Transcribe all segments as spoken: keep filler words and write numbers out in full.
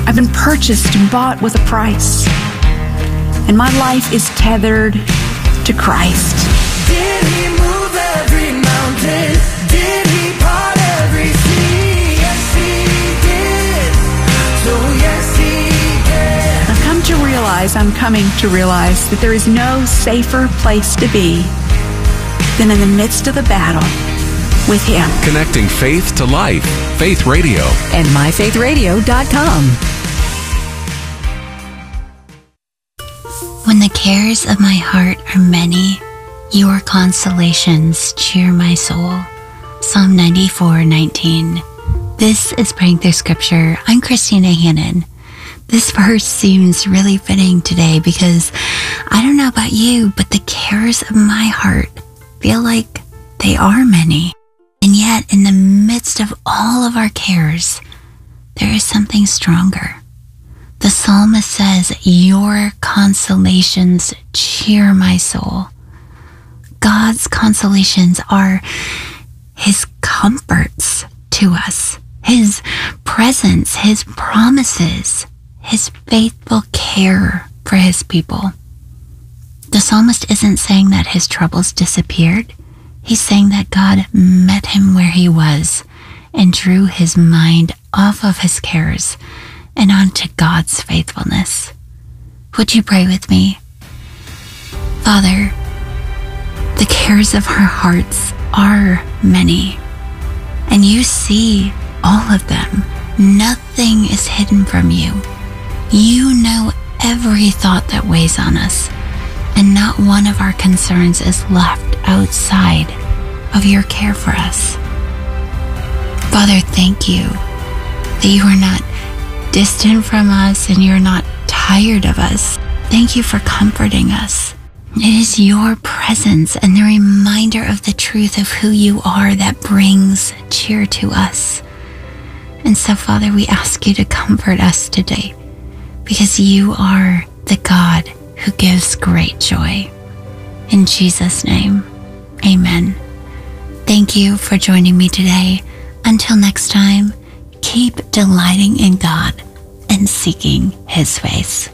I've been purchased and bought with a price. And my life is tethered to Christ. Did he move every mountain? Did he part every sea? Yes, he did. So yes, he did. I've come to realize, I'm coming to realize that there is no safer place to be than in the midst of the battle with Him. Connecting faith to life. Faith Radio. And my faith radio dot com. When the cares of my heart are many, your consolations cheer my soul. Psalm ninety-four nineteen. This is Praying Through Scripture. I'm Christina Hannon. This verse seems really fitting today because I don't know about you, but the cares of my heart feel like they are many. And yet, in the midst of all of our cares, there is something stronger. The psalmist says, your consolations cheer my soul. God's consolations are His comforts to us, His presence, His promises, His faithful care for His people. The psalmist isn't saying that his troubles disappeared. He's saying that God met him where he was and drew his mind off of his cares and onto God's faithfulness. Would you pray with me? Father, the cares of our hearts are many, and you see all of them. Nothing is hidden from you. You know every thought that weighs on us, and not one of our concerns is left outside of your care for us. Father, thank you that you are not distant from us and you're not tired of us. Thank you for comforting us. It is your presence and the reminder of the truth of who you are that brings cheer to us. And so, Father, we ask you to comfort us today because you are the God who gives great joy. In Jesus' name, amen. Thank you for joining me today. Until next time, keep delighting in God and seeking His face.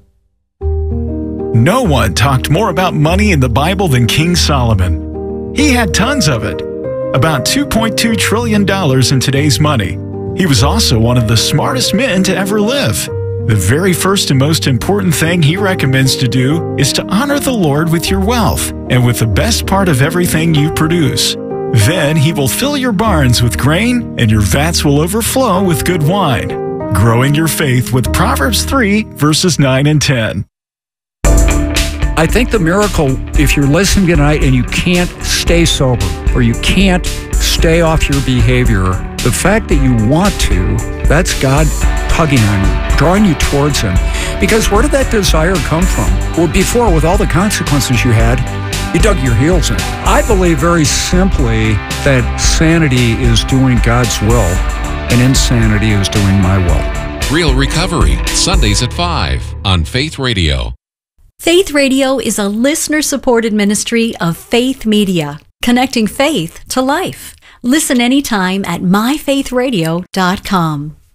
No one talked more about money in the Bible than King Solomon. He had tons of it, about two point two trillion dollars in today's money. He was also one of the smartest men to ever live. The very first and most important thing he recommends to do is to honor the Lord with your wealth and with the best part of everything you produce. Then He will fill your barns with grain and your vats will overflow with good wine. Growing your faith with Proverbs three, verses nine and ten. I think the miracle, if you're listening tonight and you can't stay sober or you can't stay off your behavior, the fact that you want to, that's God tugging on you, drawing you towards Him. Because where did that desire come from? Well, before, with all the consequences you had, you dug your heels in. I believe very simply that sanity is doing God's will and insanity is doing my will. Real Recovery, Sundays at five on Faith Radio. Faith Radio is a listener-supported ministry of Faith Media, connecting faith to life. Listen anytime at my faith radio dot com.